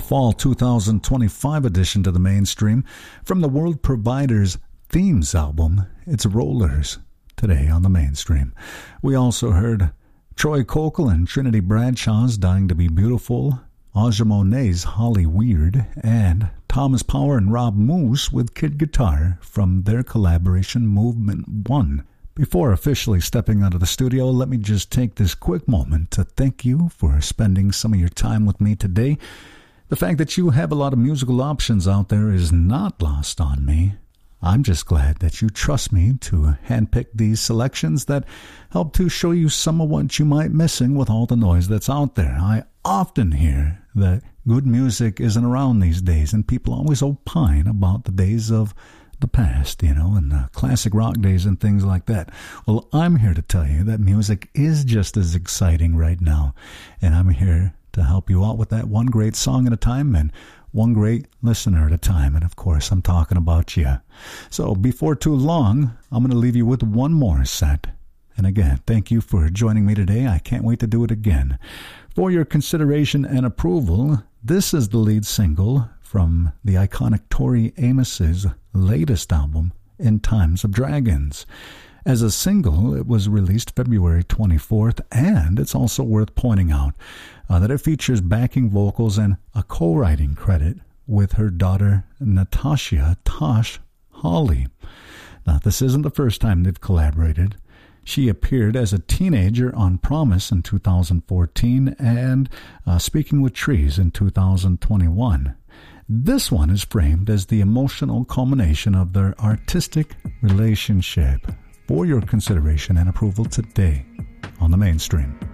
fall 2025 addition to the mainstream from the World Providers Themes album. It's Rollers, today on the mainstream. We also heard Troy Kokel and Trinity Bradshaw's Dying to Be Beautiful, Aja Monet's Holly Weird, and Thomas Power and Rob Moose with Kid Guitar from their collaboration Movement 1. Before officially stepping out of the studio, let me just take this quick moment to thank you for spending some of your time with me today. The fact that you have a lot of musical options out there is not lost on me. I'm just glad that you trust me to handpick these selections that help to show you some of what you might be missing with all the noise that's out there. I often hear that good music isn't around these days, and people always opine about the days of the past, and the classic rock days and things like that. Well, I'm here to tell you that music is just as exciting right now, and I'm here to help you out with that one great song at a time and one great listener at a time. And of course, I'm talking about you. So before too long, I'm going to leave you with one more set. And again, thank you for joining me today. I can't wait to do it again. For your consideration and approval, this is the lead single from the iconic Tori Amos's latest album, In Times of Dragons. As a single, it was released February 24th, and it's also worth pointing out that it features backing vocals and a co-writing credit with her daughter, Natasha Tosh Hawley. Now, this isn't the first time they've collaborated. She appeared as a teenager on Promise in 2014 and Speaking with Trees in 2021. This one is framed as the emotional culmination of their artistic relationship. For your consideration and approval today on the mainstream.